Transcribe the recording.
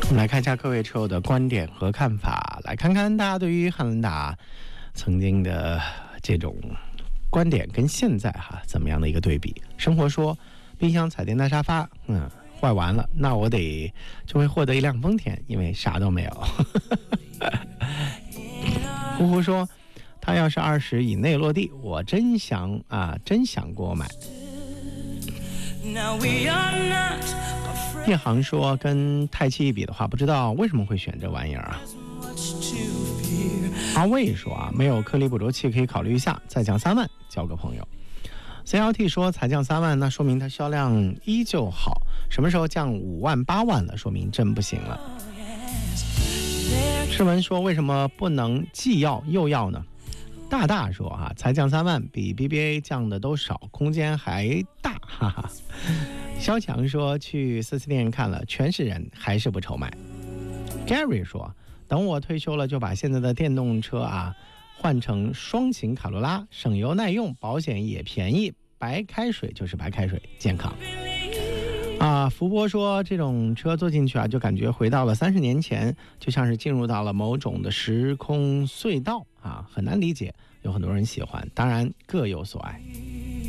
我们来看一下各位车友的观点和看法，来看看大家对于汉兰达曾经的这种观点跟现在怎么样的一个对比。生活说，冰箱、彩电、大沙发，坏完了，那我就会获得一辆丰田，因为啥都没有。呼呼说，他要是20以内落地，我真想给我买。叶航说，跟泰气一比的话，不知道为什么会选这玩意儿啊。阿卫说没有颗粒捕捉器可以考虑一下，再降3万交个朋友。CLT 说，才降3万，那说明它销量依旧好，什么时候降5万8万了，说明真不行了。世文说，为什么不能既要又要呢？大说才降3万，比 BBA 降的都少，空间还大，哈哈。肖强说，去4S店看了，全是人，还是不愁买。Gary 说，等我退休了，就把现在的电动车换成双擎卡罗拉，省油耐用，保险也便宜，白开水就是白开水，健康。福波说，这种车坐进去就感觉回到了30年前，就像是进入到了某种的时空隧道很难理解，有很多人喜欢，当然各有所爱。